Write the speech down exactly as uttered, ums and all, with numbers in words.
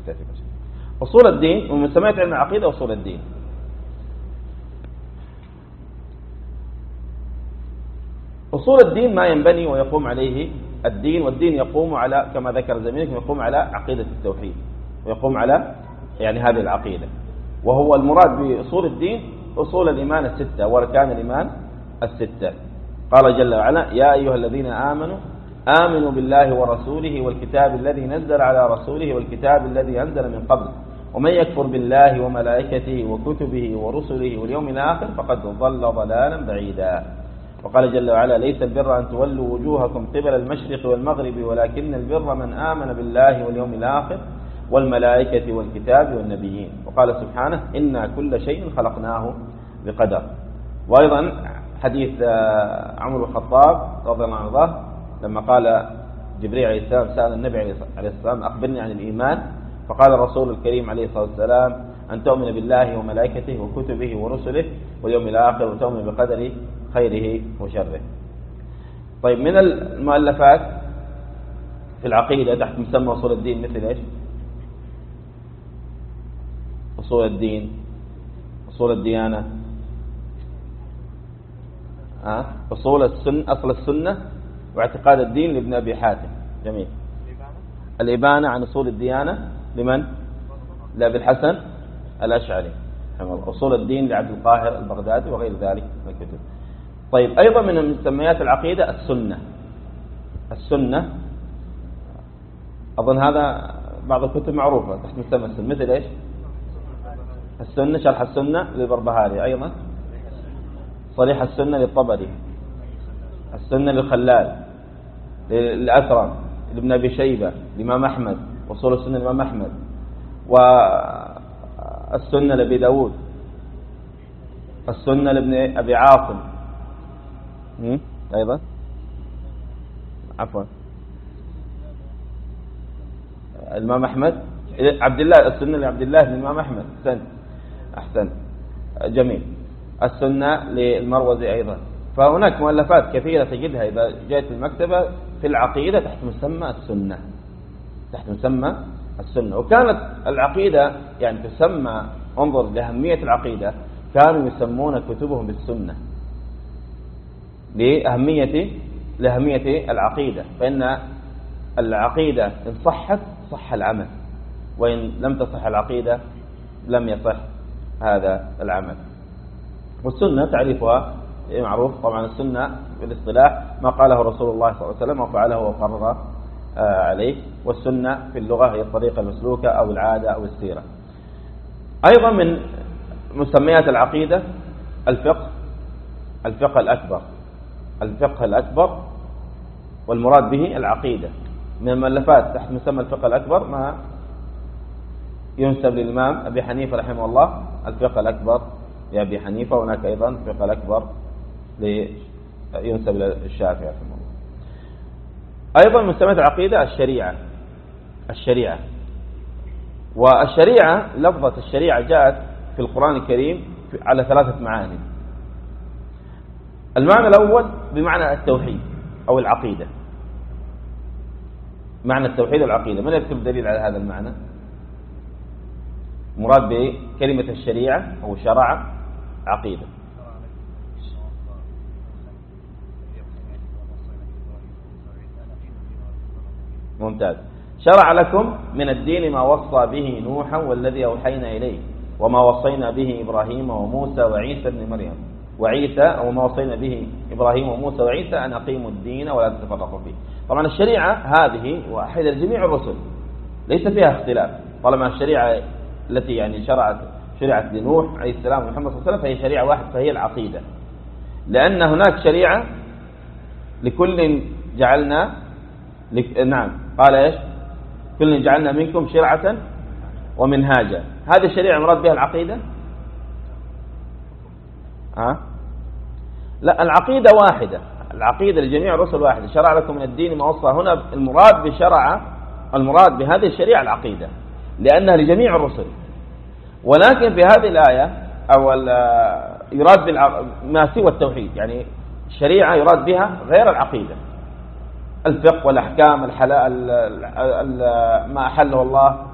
نكتفي بس. أصول الدين ومن سميت علم العقيدة أصول الدين. أصول الدين ما ينبني ويقوم عليه الدين، والدين يقوم على كما ذكر زميلك يقوم على عقيدة التوحيد، ويقوم على يعني هذه العقيدة، وهو المراد بأصول الدين أصول الإيمان الستة وأركان الإيمان الستة. قال جل وعلا: يا أيها الذين آمنوا آمنوا بالله ورسوله والكتاب الذي نزل على رسوله والكتاب الذي أنزل من قبل ومن يكفر بالله وملائكته وكتبه ورسله واليوم الآخر فقد ضل ضلالا بعيدا. وقال جل وعلا: ليس البر أن تولوا وجوهكم قبل المشرق والمغرب ولكن البر من آمن بالله واليوم الآخر والملائكة والكتاب والنبيين. وقال سبحانه: إنا كل شيء خلقناه بقدر. وأيضا حديث عمر بن الخطاب رضي الله عنه لما قال جبريل عليه السلام سأل النبي عليه السلام: أخبرني عن الإيمان، فقال الرسول الكريم عليه الصلاة والسلام: أن تؤمن بالله وملائكته وكتبه ورسله واليوم الآخر وتؤمن بقدر خيره وشره. طيب، من المؤلفات في العقيدة تحت مسمى أصول الدين مثل إيش؟ أصول الدين، أصول الديانة، أه؟ أصول السنة، أصل السنة واعتقاد الدين لابن أبي حاتم. جميل. الإبانة عن أصول الديانة لمن؟ لأبي الحسن الأشعري. أصول الدين لعبد القاهر البغدادي وغير ذلك من الكتب. طيب، أيضا من مسميات العقيدة السنة. السنة أظن هذا بعض الكتب معروفة تحت مسمى السنة، مثل إيش؟ السنة، شرح السنة للبربهاري، أيضا صريح السنة للطبري، السنة للخلال، للأثرم، لابن أبي شيبة، لإمام أحمد، وصول السنة لإمام أحمد، والسنة لأبي داود، السنة لابن أبي عاصم، أيضا عفوا الإمام أحمد، عبد الله، السنة لعبد الله بن الإمام أحمد. أحسنت أحسنت جميل. السنة للمروزي أيضا. فهناك مؤلفات كثيرة تجدها إذا جاءت المكتبة في العقيدة تحت مسمى السنة، تحت مسمى السنة. وكانت العقيدة يعني تسمى، انظر لأهمية العقيدة، كانوا يسمون كتبهم بالسنة لأهمية لأهمية العقيدة، فإن العقيدة إن صحت صح العمل، وإن لم تصح العقيدة لم يصح هذا العمل. والسنة تعريفها معروف طبعا. السنة بالاصطلاح ما قاله رسول الله صلى الله عليه وسلم وفعله وقرر عليه، والسنة في اللغة هي الطريقة المسلوكة أو العادة أو السيرة. أيضا من مسميات العقيدة الفقه، الفقه الأكبر، الفقه الأكبر والمراد به العقيدة. من المؤلفات تحت مسمى الفقه الأكبر ما ينسب للإمام أبي حنيفة رحمه الله، الفقه الأكبر لأبي حنيفة. وهناك أيضا الفقه الأكبر ينسب للشافعي رحمه الله. أيضا مسميات العقيدة الشريعة، الشريعة. والشريعة لفظة الشريعة جاءت في القرآن الكريم على ثلاثة معاني. المعنى الأول بمعنى التوحيد أو العقيدة، معنى التوحيد والعقيدة. من يكتب دليل على هذا المعنى؟ مراد بكلمة الشريعة أو شرع عقيدة. ممتاز. شرع لكم من الدين ما وصى به نوحا والذي أوحينا إليه وما وصينا به إبراهيم وموسى وعيسى ابن مريم وعيسى وما وصينا به إبراهيم وموسى وعيسى أن أقيموا الدين ولا تتفرقوا فيه. طبعا الشريعة هذه واحدة لجميع الرسل، ليس فيها اختلاف. طالما الشريعة التي يعني شرعت شريعة لنوح عليه السلام ومحمد صلى الله عليه وسلم فهي شريعة واحدة، فهي العقيدة. لأن هناك شريعة لكل جعلنا لك... نعم قال إيش؟ كل جعلنا منكم شرعة ومنهاجا. هذه الشريعة مراد بها العقيدة؟ ها؟ لا، العقيدة واحدة، العقيدة لجميع الرسل واحدة. شرع لكم من الدين ما وصى، هنا المراد بشرع، المراد بهذه الشريعة العقيدة لأنها لجميع الرسل. ولكن في هذه الآية أو يراد بالع... ما سوى التوحيد، يعني الشريعة يراد بها غير العقيدة، الفقه والأحكام، الحلال، ما أحله الله